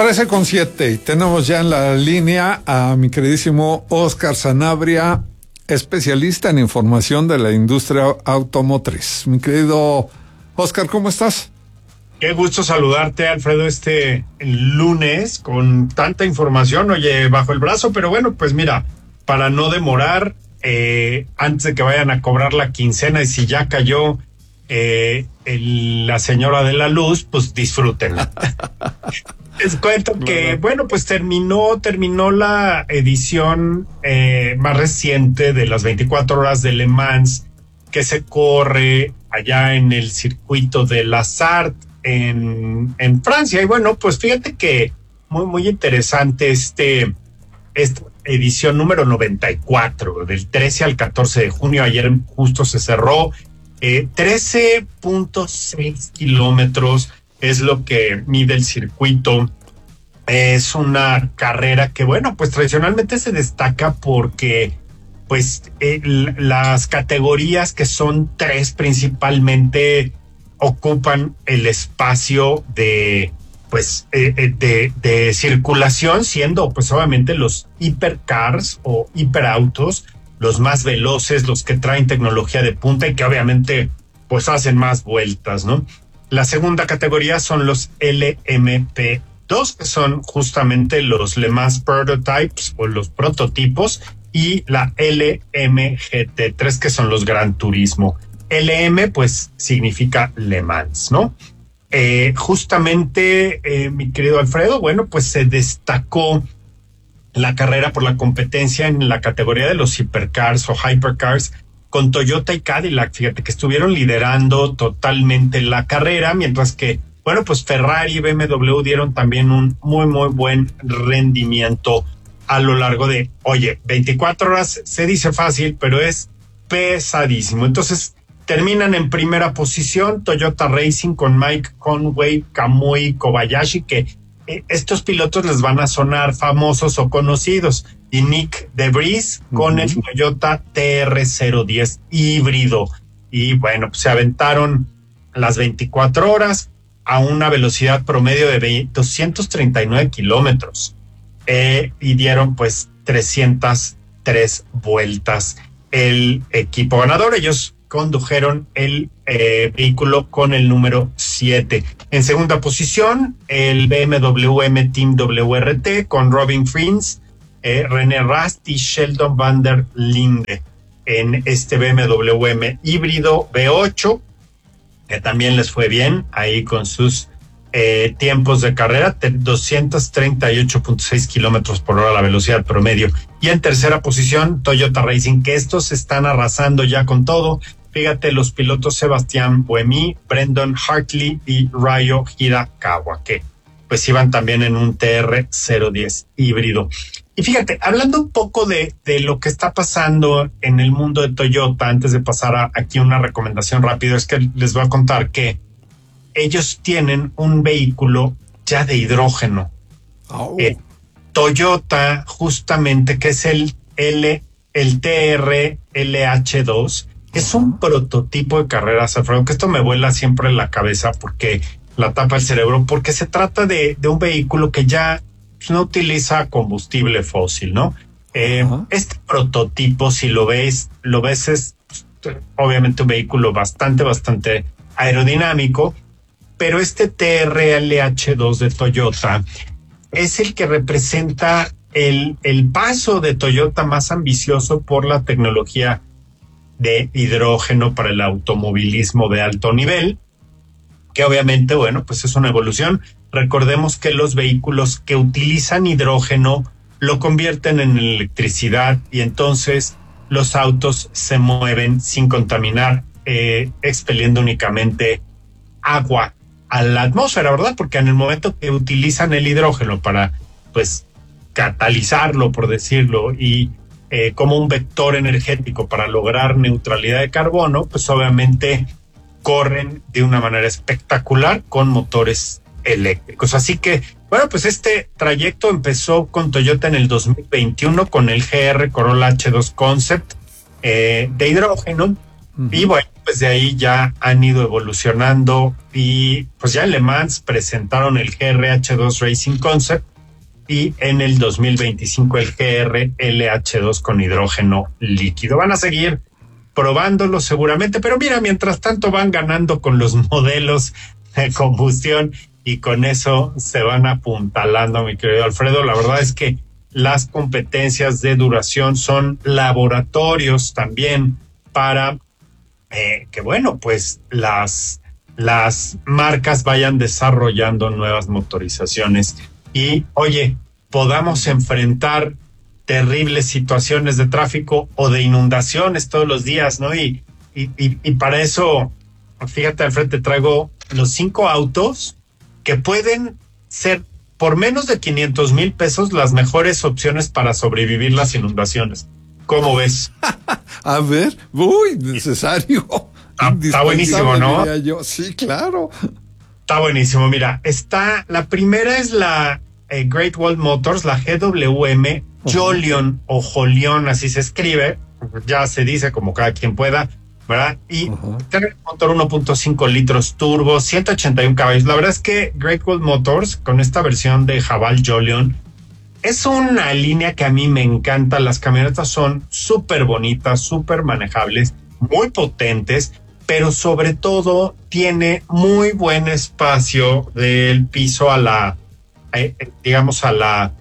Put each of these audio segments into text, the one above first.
13:07 y tenemos ya en la línea a mi queridísimo Oscar Sanabria, especialista en información de la industria automotriz. Mi querido Oscar, ¿cómo estás? Qué gusto saludarte, Alfredo, este lunes con tanta información, oye, bajo el brazo, pero bueno, pues mira, para no demorar, antes de que vayan a cobrar la quincena y si ya cayó la señora de la luz, pues disfrútenla. Les cuento que, bueno, pues terminó la edición más reciente de las 24 horas de Le Mans, que se corre allá en el circuito de La Sarthe en Francia. Y bueno, pues fíjate que muy interesante esta edición número 94, del 13 al 14 de junio. Ayer justo se cerró. 13.6 kilómetros es lo que mide el circuito. Es una carrera que, bueno, pues tradicionalmente se destaca porque pues las categorías, que son tres principalmente, ocupan el espacio de circulación, siendo pues obviamente los hipercars o hiperautos los más veloces, los que traen tecnología de punta y que obviamente pues hacen más vueltas, ¿no? La segunda categoría son los LMP2, que son justamente los Le Mans Prototypes o los prototipos, y la LMGT3, que son los Gran Turismo. LM pues significa Le Mans, ¿no? Justamente, mi querido Alfredo, bueno, pues se destacó la carrera por la competencia en la categoría de los hipercars o hypercars con Toyota y Cadillac. Fíjate que estuvieron liderando totalmente la carrera, mientras que, bueno, pues Ferrari y BMW dieron también un muy buen rendimiento a lo largo de, 24 horas se dice fácil, pero es pesadísimo. Entonces terminan en primera posición Toyota Racing con Mike Conway, Kamui Kobayashi, que estos pilotos les van a sonar famosos o conocidos, y Nick DeVries con el Toyota TR010 híbrido. Y bueno, pues se aventaron las 24 horas a una velocidad promedio de 239 kilómetros y dieron pues 303 vueltas. El equipo ganador, ellos condujeron el vehículo con el número 7. En segunda posición, el BMW M Team WRT con Robin Frins, René Rast y Sheldon van der Linde en este BMW M híbrido V8, que también les fue bien ahí con sus tiempos de carrera, 238.6 kilómetros por hora la velocidad promedio. Y en tercera posición, Toyota Racing, que estos están arrasando ya con todo. Fíjate, los pilotos Sebastián Buemi, Brendan Hartley y Ryo Hirakawa, que pues iban también en un TR010 híbrido. Y fíjate, hablando un poco de lo que está pasando en el mundo de Toyota, antes de pasar aquí una recomendación rápida, es que les voy a contar que ellos tienen un vehículo ya de hidrógeno. Toyota, justamente, que es el TR LH2, es un prototipo de carreras, Alfredo, que esto me vuela siempre en la cabeza porque la tapa el cerebro, porque se trata de un vehículo que ya no utiliza combustible fósil, ¿no? Este prototipo, si lo ves es obviamente un vehículo bastante aerodinámico, pero este TRLH2 de Toyota es el que representa el paso de Toyota más ambicioso por la tecnología de hidrógeno para el automovilismo de alto nivel, que obviamente, bueno, pues es una evolución. Recordemos que los vehículos que utilizan hidrógeno lo convierten en electricidad y entonces los autos se mueven sin contaminar, expeliendo únicamente agua a la atmósfera, ¿verdad? Porque en el momento que utilizan el hidrógeno para, pues, catalizarlo, por decirlo, y como un vector energético para lograr neutralidad de carbono, pues obviamente corren de una manera espectacular con motores eléctricos. Así que, bueno, pues este trayecto empezó con Toyota en el 2021 con el GR Corolla H2 Concept de hidrógeno, Y bueno, pues de ahí ya han ido evolucionando y pues ya en Le Mans presentaron el GR-H2 Racing Concept y en el 2025 el GR-LH2 con hidrógeno líquido. Van a seguir probándolo seguramente, pero mira, mientras tanto van ganando con los modelos de combustión y con eso se van apuntalando, mi querido Alfredo. La verdad es que las competencias de duración son laboratorios también para que bueno, pues las marcas vayan desarrollando nuevas motorizaciones y, oye, podamos enfrentar terribles situaciones de tráfico o de inundaciones todos los días, ¿no? Y para eso, fíjate, al frente traigo los 5 autos que pueden ser por menos de 500,000 pesos las mejores opciones para sobrevivir las inundaciones. ¿Cómo ves? A ver, uy, necesario. Está buenísimo, ¿no? Yo. Sí, claro. Está buenísimo. Mira, la primera es la Great Wall Motors, la GWM Jolion o Jolion, así se escribe. Ya se dice como cada quien pueda, ¿verdad? Y tiene un motor 1.5 litros turbo, 181 caballos. La verdad es que Great Wall Motors, con esta versión de Haval Jolion, es una línea que a mí me encanta. Las camionetas son súper bonitas, súper manejables, muy potentes, pero sobre todo tiene muy buen espacio del piso a la, digamos, al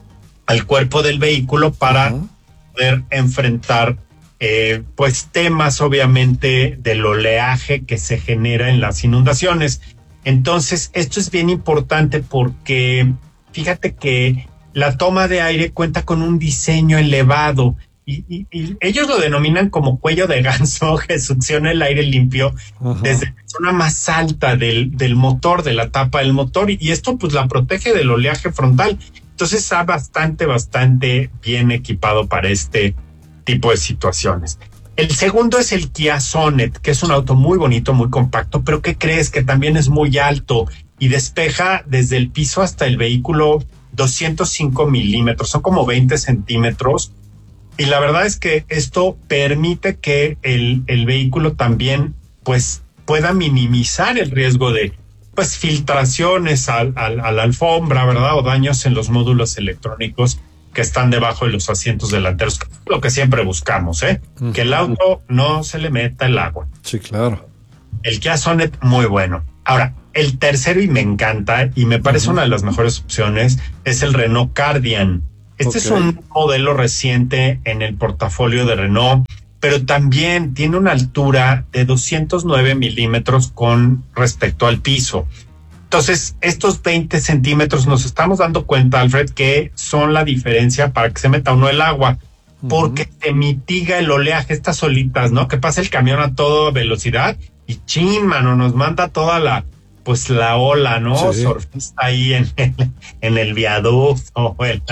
cuerpo del vehículo para poder enfrentar pues temas obviamente del oleaje que se genera en las inundaciones. Entonces, esto es bien importante porque fíjate que la toma de aire cuenta con un diseño elevado y ellos lo denominan como cuello de ganso, que succiona el aire limpio desde la zona más alta del motor, de la tapa del motor, y esto pues la protege del oleaje frontal. Entonces está bastante bien equipado para este tipo de situaciones. El segundo es el Kia Sonet, que es un auto muy bonito, muy compacto, pero ¿qué crees? Que también es muy alto y despeja desde el piso hasta el vehículo 205 milímetros, son como 20 centímetros. Y la verdad es que esto permite que el vehículo también pues pueda minimizar el riesgo de pues filtraciones a la alfombra, ¿verdad? O daños en los módulos electrónicos que están debajo de los asientos delanteros. Lo que siempre buscamos, que el auto no se le meta el agua. Sí, claro. El Kia Sonet, muy bueno. Ahora, el tercero, y me encanta, y me parece una de las mejores opciones, es el Renault Kardian. Este es un modelo reciente en el portafolio de Renault, pero también tiene una altura de 209 milímetros con respecto al piso. Entonces, estos 20 centímetros nos estamos dando cuenta, Alfred, que son la diferencia para que se meta uno el agua, porque te mitiga el oleaje, estas olitas, ¿no? Que pasa el camión a toda velocidad y chin, mano, nos manda toda la ola, ¿no? Sí. Surfista ahí en el viaducto o en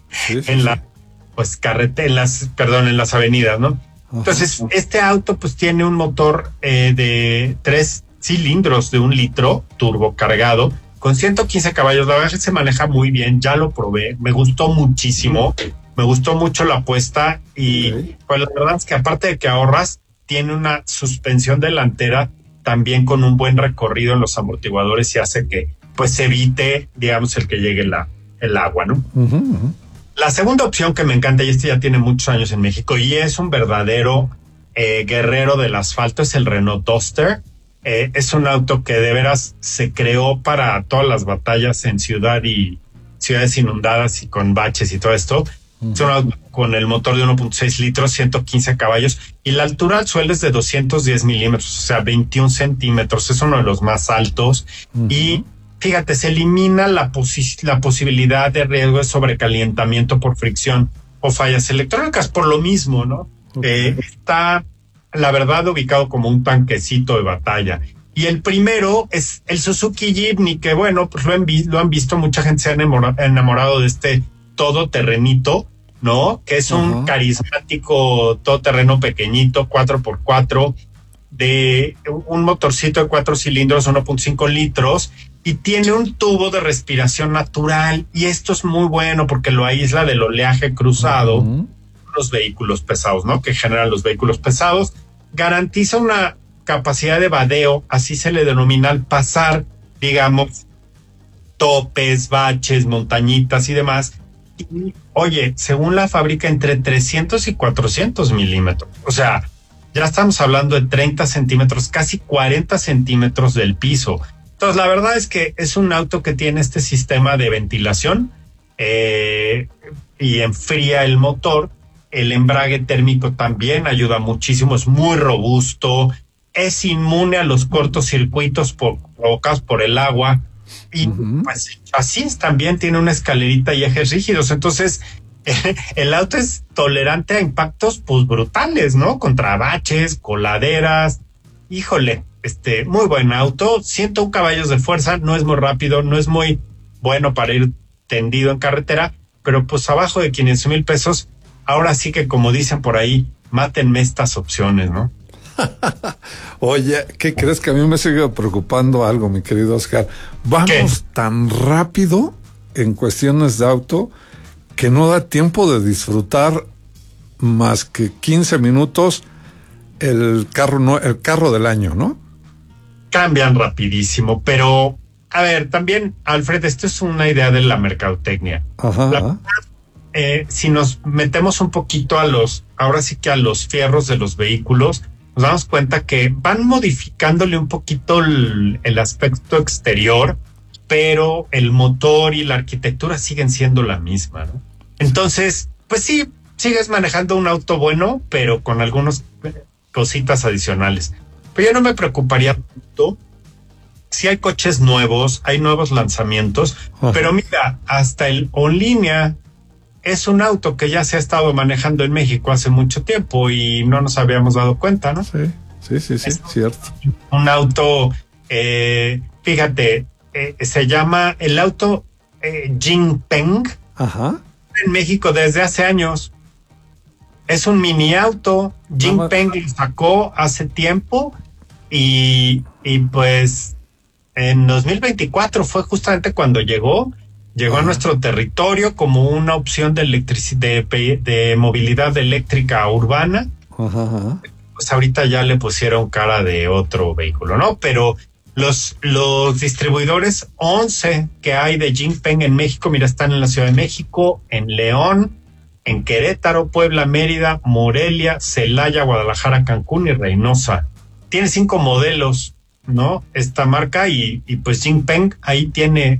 las avenidas, ¿no? Entonces, este auto pues tiene un motor de 3 cilindros de 1 litro turbo cargado con 115 caballos. La verdad es que se maneja muy bien, ya lo probé, me gustó muchísimo, me gustó mucho la apuesta y pues la verdad es que aparte de que ahorras, tiene una suspensión delantera también con un buen recorrido en los amortiguadores y hace que pues evite, digamos, el que llegue el agua, ¿no? La segunda opción que me encanta, y este ya tiene muchos años en México y es un verdadero guerrero del asfalto, es el Renault Duster. Es un auto que de veras se creó para todas las batallas en ciudades inundadas y con baches y todo esto. Es un auto con el motor de 1.6 litros, 115 caballos y la altura al suelo es de 210 milímetros, o sea, 21 centímetros. Es uno de los más altos y fíjate, se elimina la posibilidad de riesgo de sobrecalentamiento por fricción o fallas electrónicas por lo mismo, ¿no? Está, la verdad, ubicado como un tanquecito de batalla. Y el primero es el Suzuki Jimny, que bueno, pues lo han visto, mucha gente se ha enamorado de este todoterrenito, ¿no? Que es un carismático todoterreno pequeñito, 4x4, de un motorcito de 4 cilindros, 1.5 litros, y tiene un tubo de respiración natural, y esto es muy bueno porque lo aísla del oleaje cruzado, los vehículos pesados, ¿no? Que generan los vehículos pesados. garantiza una capacidad de vadeo, así se le denomina al pasar, digamos, topes, baches, montañitas y demás. Y, oye, según la fábrica, entre 300 y 400 milímetros. O sea, ya estamos hablando de 30 centímetros, casi 40 centímetros del piso. Entonces, la verdad es que es un auto que tiene este sistema de ventilación y enfría el motor. El embrague térmico también ayuda muchísimo, es muy robusto, es inmune a los cortocircuitos provocados por el agua. Y pues el chasis también tiene una escalerita y ejes rígidos. Entonces, el auto es tolerante a impactos pues brutales, ¿no? Contra baches, coladeras. Híjole, muy buen auto, 101 caballos de fuerza, no es muy rápido, no es muy bueno para ir tendido en carretera, pero pues abajo de 500,000 pesos, ahora sí que como dicen por ahí, mátenme estas opciones, ¿no? Oye, ¿qué crees? Que a mí me sigue preocupando algo, mi querido Oscar. Vamos ¿Qué? tan rápido en cuestiones de auto que no da tiempo de disfrutar más que 15 minutos el carro del año, ¿no? Cambian rapidísimo, pero a ver, también, Alfred, esto es una idea de la mercadotecnia. Ajá. Si nos metemos un poquito ahora sí que a los fierros de los vehículos, nos damos cuenta que van modificándole un poquito el aspecto exterior, pero el motor y la arquitectura siguen siendo la misma, ¿no? Entonces, pues sí, sigues manejando un auto bueno, pero con algunas cositas adicionales. Pero yo no me preocuparía tanto. Sí hay coches nuevos, hay nuevos lanzamientos, pero mira, hasta el Onlinea es un auto que ya se ha estado manejando en México hace mucho tiempo y no nos habíamos dado cuenta, ¿no? Sí, es cierto. Un auto, fíjate, se llama el auto Jinpeng. Ajá. En México desde hace años. Es un mini auto. Jinpeng lo sacó hace tiempo y pues en 2024 fue justamente cuando llegó a nuestro territorio como una opción de de movilidad eléctrica urbana. Ajá. Pues ahorita ya le pusieron cara de otro vehículo, ¿no? Pero los distribuidores 11 que hay de Jinpeng en México, mira, están en la Ciudad de México, en León, en Querétaro, Puebla, Mérida, Morelia, Celaya, Guadalajara, Cancún y Reynosa. Tiene 5 modelos, ¿no? Esta marca y pues Jinpeng ahí tiene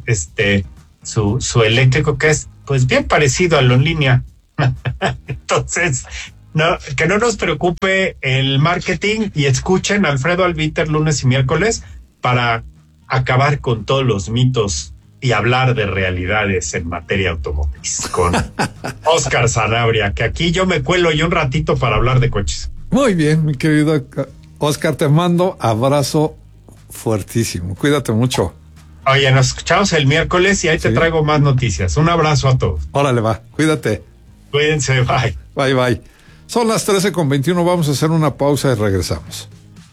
su eléctrico que es pues bien parecido al Onlinea. Entonces, no, que no nos preocupe el marketing y escuchen a Alfredo Albiter lunes y miércoles para acabar con todos los mitos y hablar de realidades en materia automotriz con Oscar Sanabria, que aquí yo me cuelo yo un ratito para hablar de coches. Muy bien, mi querido Oscar, te mando abrazo fuertísimo. Cuídate mucho. Oye, nos escuchamos el miércoles y ahí te traigo más noticias. Un abrazo a todos. Órale, va. Cuídate. Cuídense, bye. Bye. Son las 13:21. Vamos a hacer una pausa y regresamos.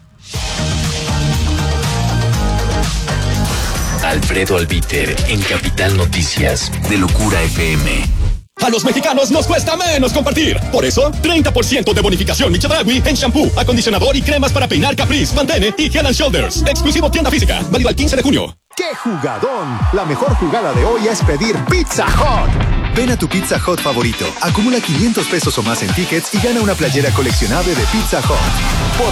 Alfredo Albiter en Capital Noticias de Locura FM. A los mexicanos nos cuesta menos compartir. Por eso, 30% de bonificación Michedragui en shampoo, acondicionador y cremas para peinar Caprice, Pantene y Head & Shoulders. Exclusivo tienda física. Válido al 15 de junio. ¡Qué jugadón! La mejor jugada de hoy es pedir Pizza Hut. Ven a tu Pizza Hut favorito, acumula 500 pesos o más en tickets y gana una playera coleccionable de Pizza Hut. Por